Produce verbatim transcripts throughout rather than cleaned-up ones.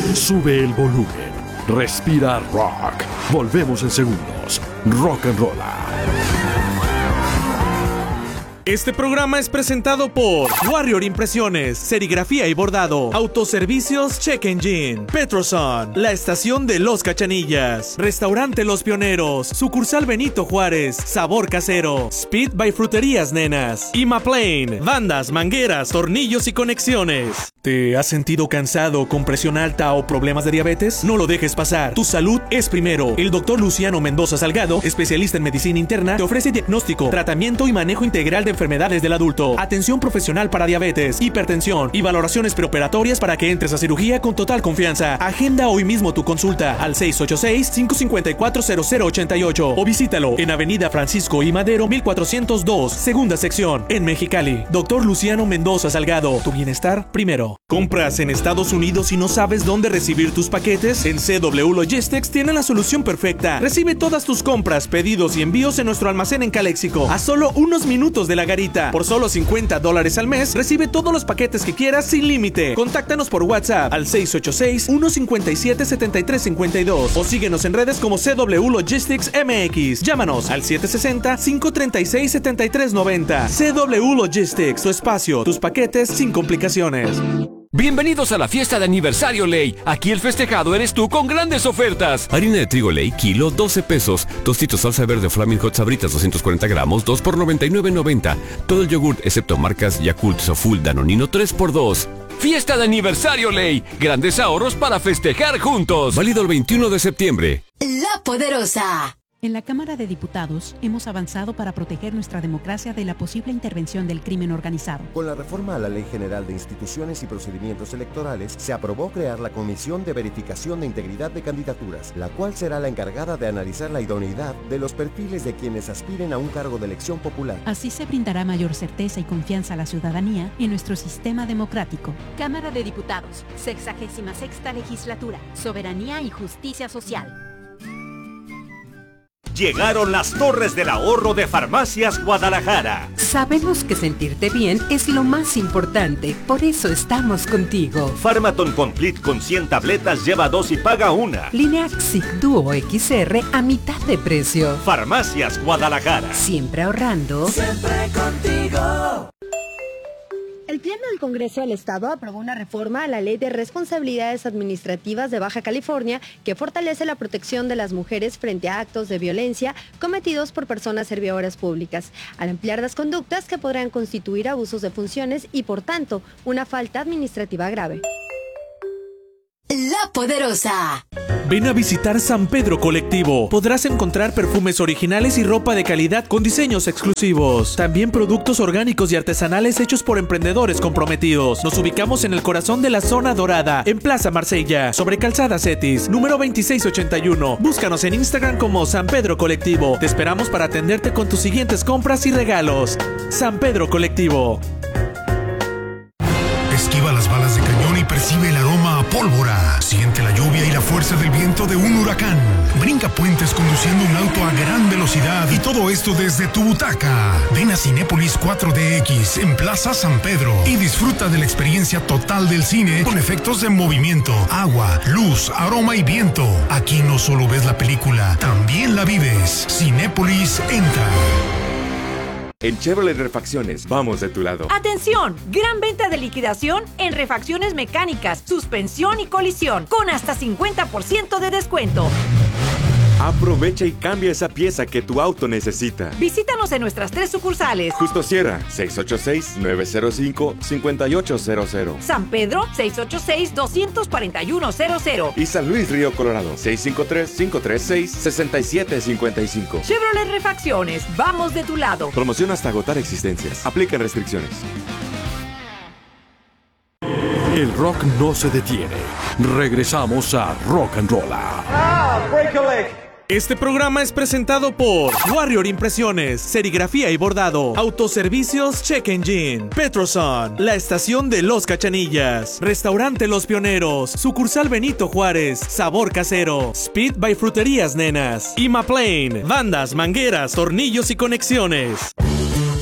Sube el volumen. Respira rock. Volvemos en segundos. Rock and Rolla. Este programa es presentado por Warrior Impresiones, Serigrafía y Bordado, Autoservicios Check Engine, Petroson, La Estación de Los Cachanillas, Restaurante Los Pioneros, Sucursal Benito Juárez, Sabor Casero, Speed by Fruterías Nenas, Imaplane, bandas, mangueras, tornillos y conexiones. ¿Te has sentido cansado, con presión alta o problemas de diabetes? No lo dejes pasar. Tu salud es primero. El doctor Luciano Mendoza Salgado, especialista en medicina interna, te ofrece diagnóstico, tratamiento y manejo integral de enfermedades del adulto, atención profesional para diabetes, hipertensión y valoraciones preoperatorias para que entres a cirugía con total confianza. Agenda hoy mismo tu consulta al seis ocho seis, cinco cinco cuatro, cero cero ocho ocho o visítalo en Avenida Francisco I. Madero mil cuatrocientos dos, segunda sección, en Mexicali. Doctor Luciano Mendoza Salgado, tu bienestar primero. ¿Compras en Estados Unidos y no sabes dónde recibir tus paquetes? En C W Logistics tienen la solución perfecta. Recibe todas tus compras, pedidos y envíos en nuestro almacén en Caléxico, a solo unos minutos de la garita. Por solo cincuenta dólares al mes, recibe todos los paquetes que quieras sin límite. Contáctanos por WhatsApp al seis ocho seis, uno cinco siete, siete tres cinco dos o síguenos en redes como C W Logistics M X. Llámanos al siete seis cero, cinco tres seis, siete tres nueve cero. C W Logistics, tu espacio, tus paquetes sin complicaciones. Bienvenidos a la fiesta de aniversario Ley. Aquí el festejado eres tú con grandes ofertas. Harina de trigo Ley, kilo, doce pesos. Tostitos salsa verde Flaming Hot Sabritas, doscientos cuarenta gramos, dos por noventa y nueve noventa. Todo el yogurt, excepto marcas Yakult, Soful, Danonino, tres por dos. Fiesta de aniversario Ley. Grandes ahorros para festejar juntos. Válido el veintiuno de septiembre. La Poderosa. En la Cámara de Diputados hemos avanzado para proteger nuestra democracia de la posible intervención del crimen organizado. Con la reforma a la Ley General de Instituciones y Procedimientos Electorales, se aprobó crear la Comisión de Verificación de Integridad de Candidaturas, la cual será la encargada de analizar la idoneidad de los perfiles de quienes aspiren a un cargo de elección popular. Así se brindará mayor certeza y confianza a la ciudadanía en nuestro sistema democrático. Cámara de Diputados, sexagésima sexta legislatura, Soberanía y Justicia Social. Llegaron las torres del ahorro de Farmacias Guadalajara. Sabemos que sentirte bien es lo más importante, por eso estamos contigo. Pharmaton Complete con cien tabletas lleva dos y paga una. Lineaxic Duo X R a mitad de precio. Farmacias Guadalajara. Siempre ahorrando. Siempre contigo. El Pleno del Congreso del Estado aprobó una reforma a la Ley de Responsabilidades Administrativas de Baja California que fortalece la protección de las mujeres frente a actos de violencia cometidos por personas servidoras públicas, al ampliar las conductas que podrán constituir abusos de funciones y, por tanto, una falta administrativa grave. La Poderosa. Ven a visitar San Pedro Colectivo. Podrás encontrar perfumes originales y ropa de calidad con diseños exclusivos. También productos orgánicos y artesanales hechos por emprendedores comprometidos. Nos ubicamos en el corazón de la zona dorada, en Plaza Marsella, sobre Calzada Cetis, número veintiséis ochenta y uno. Búscanos en Instagram como San Pedro Colectivo. Te esperamos para atenderte con tus siguientes compras y regalos. San Pedro Colectivo. Esquiva las balas de cañón y percibe el aroma a pólvora. Siente la lluvia y la fuerza del viento de un huracán. Brinca puentes conduciendo un auto a gran velocidad y todo esto desde tu butaca. Ven a Cinépolis cuatro D X en Plaza San Pedro y disfruta de la experiencia total del cine con efectos de movimiento, agua, luz, aroma y viento. Aquí no solo ves la película, también la vives. Cinépolis entra. En Chevrolet Refacciones, vamos de tu lado. ¡Atención! Gran venta de liquidación en refacciones mecánicas, suspensión y colisión, con hasta cincuenta por ciento de descuento. Aprovecha y cambia esa pieza que tu auto necesita. Visítanos en nuestras tres sucursales. Justo Sierra, seis ocho seis, nueve cero cinco, cinco ocho cero cero. San Pedro, seis ocho seis, dos cuatro uno cero cero. Y San Luis Río Colorado, seis cinco tres, cinco tres seis, seis siete cinco cinco. Chevrolet Refacciones, vamos de tu lado. Promoción hasta agotar existencias. Aplican restricciones. El rock no se detiene. Regresamos a Rock and Rolla. Ah, break a leg. Este programa es presentado por Warrior Impresiones, Serigrafía y Bordado, Autoservicios Check Engine, Petroson, La Estación de Los Cachanillas, Restaurante Los Pioneros, Sucursal Benito Juárez, Sabor Casero, Speed by Fruterías Nenas, Imaplane, bandas, mangueras, tornillos y conexiones.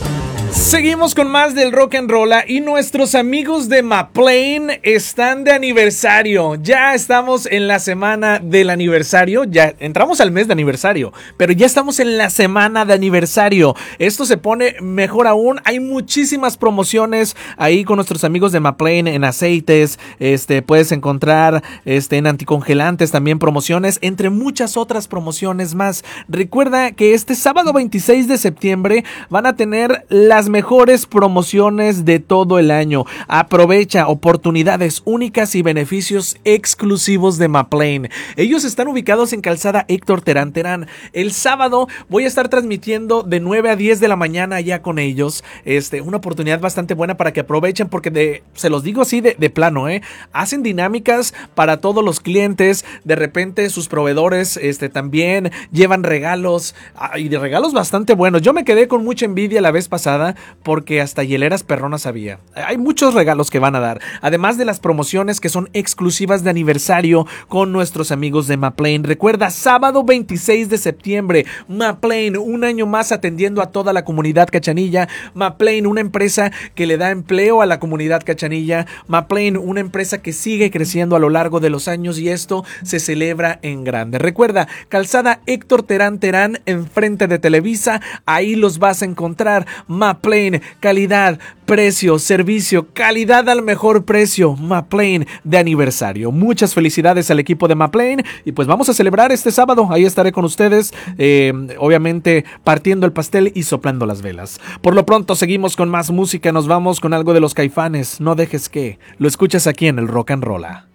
Seguimos con más del rock and roll y nuestros amigos de McLane están de aniversario. Ya estamos en la semana del aniversario, ya entramos al mes de aniversario, pero ya estamos en la semana de aniversario. Esto se pone mejor aún, hay muchísimas promociones ahí con nuestros amigos de McLane en aceites, este puedes encontrar este en anticongelantes también promociones, entre muchas otras promociones más. Recuerda que este sábado veintiséis de septiembre van a tener las mejores promociones de todo el año. Aprovecha oportunidades únicas y beneficios exclusivos de McLane. Ellos están ubicados en Calzada Héctor Terán Terán. El sábado voy a estar transmitiendo de nueve a diez de la mañana ya con ellos. Este, una oportunidad bastante buena para que aprovechen porque de, se los digo así de, de plano, ¿eh? Hacen dinámicas para todos los clientes. De repente sus proveedores este, también llevan regalos y de regalos bastante buenos. Yo me quedé con mucha envidia la vez pasada porque hasta hieleras perronas había. Hay muchos regalos que van a dar, además de las promociones que son exclusivas de aniversario con nuestros amigos de McLane. Recuerda, sábado veintiséis de septiembre, McLane, un año más atendiendo a toda la comunidad cachanilla. McLane, una empresa que le da empleo a la comunidad cachanilla. McLane, una empresa que sigue creciendo a lo largo de los años y esto se celebra en grande. Recuerda, Calzada Héctor Terán Terán, enfrente de Televisa, ahí los vas a encontrar. McLane, calidad, precio, servicio, calidad al mejor precio. McLane de aniversario. Muchas felicidades al equipo de McLane y pues vamos a celebrar este sábado. Ahí estaré con ustedes, eh, obviamente partiendo el pastel y soplando las velas. Por lo pronto seguimos con más música. Nos vamos con algo de los Caifanes. No dejes que lo escuchas aquí en el Rock and Rolla.